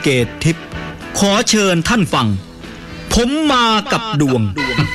เกตทิพย์ขอเชิญท่านฟังผมมากับดวง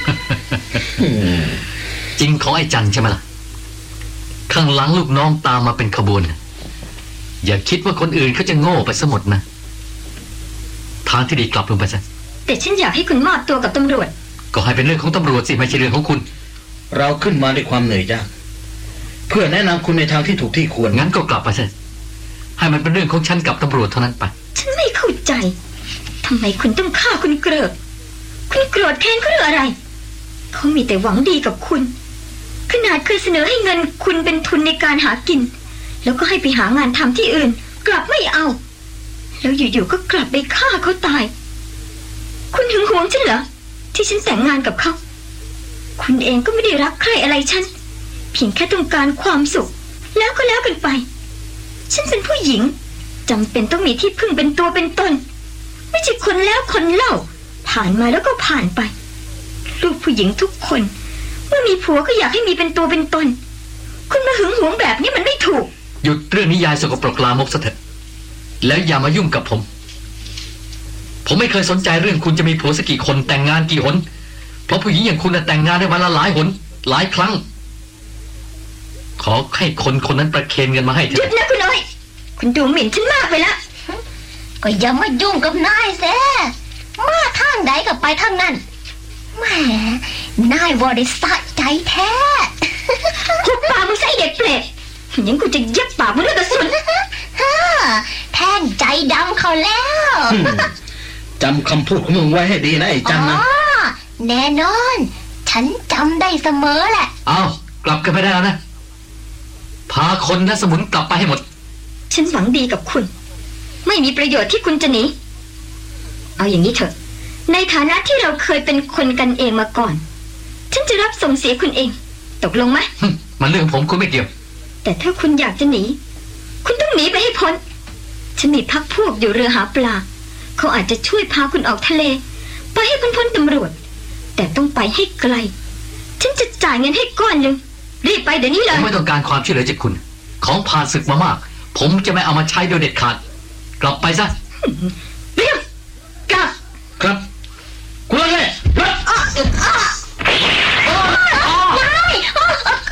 จริงของไอ้จันใช่ไหมล่ะข้างหลังลูกน้องตามมาเป็นขบวนอย่าคิดว่าคนอื่นเขาจะโง่ไปซะหมดนะทางที่ดีกลับลงไปซะแต่ฉันอยากให้คุณมอบตัวกับตำรวจก็ให้เป็นเรื่องของตำรวจสิไม่ใช่เรื่องของคุณเราขึ้นมาด้วยความเหนื่อยยากเพื่อแนะนำคุณในทางที่ถูกที่ควรงั้นก็กลับไปซะให้มันเป็นเรื่องของฉันกับตำรวจเท่านั้นไปฉันไม่เข้าใจทำไมคุณต้องฆ่าคุณเกริกคุณโกรธแค้นเขาเรื่องอะไรเขามีแต่หวังดีกับคุณขนาดเคยเสนอให้เงินคุณเป็นทุนในการหากินแล้วก็ให้ไปหางานทำที่อื่นกลับไม่เอาแล้วอยู่ๆก็กลับไปฆ่าเขาตายคุณหึงหวงฉันเหรอที่ฉันแต่งงานกับเขาคุณเองก็ไม่ได้รักใครอะไรฉันเพียงแค่ต้องการความสุขแล้วก็แล้วกันไปฉันเป็นผู้หญิงจำเป็นต้องมีที่พึ่งเป็นตัวเป็นตนไม่ใช่คนแล้วคนเล่าผ่านมาแล้วก็ผ่านไปลูกผู้หญิงทุกคนเมื่อมีผัวก็อยากให้มีเป็นตัวเป็นตนคุณมาหึงหวงแบบนี้มันไม่ถูกหยุดเรื่องนิยายสกปรกลามกซะเถอะแล้วอย่ามายุ่งกับผมไม่เคยสนใจเรื่องคุณจะมีผัวสักกี่คนแต่งงานกี่หนเพราะผู้หญิงอย่างคุณแต่งงานได้วันละหลายหนหลายครั้งขอให้คนนั้นประเคนกันมาให้เถอะหยุดนะคุณน้อยคุณดูหมิ่นฉันมากไปละก็อย่ามายุ่งกับนายเสียมาทางใดก็ไปทางนั้นแหมนายบริสุทธิ์ใจแท้หุบปากมึงใส่เด็กเปรตอย่างกูจะยับปากมึงด้วยกระสุนแทนใจดำเขาแล้วจำคำพูดของมึงไว้ให้ดีนะไอ้จันนะแน่นอนฉันจำได้เสมอแหละเอากลับกันไปได้แล้วนะพาคนและสมุนกลับไปให้หมดฉันหวังดีกับคุณไม่มีประโยชน์ที่คุณจะหนีเอาอย่างนี้เถอะในฐานะที่เราเคยเป็นคนกันเองมาก่อนฉันจะรับส่งเสียคุณเองตกลงไหมมันเรื่องผมคุณไม่เกี่ยวแต่ถ้าคุณอยากจะหนีคุณต้องหนีไปให้พ้นฉันมีพรรคพวกอยู่เรือหาปลาเขาอาจจะช่วยพาคุณออกทะเลไปให้พ้นตำรวจแต่ต้องไปให้ไกลฉันจะจ่ายเงินให้ก้อนหนึ่งรีบไปเดี๋ยวนี้เลยผมไม่ต้องการความช่วยเหลือจากคุณของผ่านศึกมามากผมจะไม่เอามาใช้โดยเด็ดขาดกลับไปซะ